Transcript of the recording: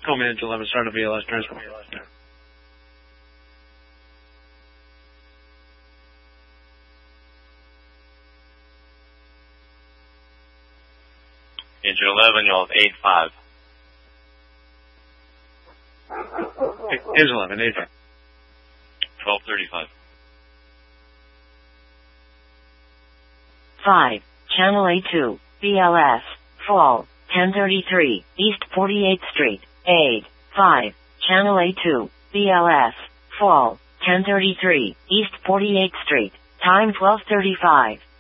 Comanche 11, start a VLS transfer. Engine 11, you'll have 8-5. Engine 11, 8-5. 1235. 5, Channel A2, BLS, fall, 1033, East 48th Street, 8, 5, Channel A2, BLS, fall, 1033, East 48th Street, time 12:35.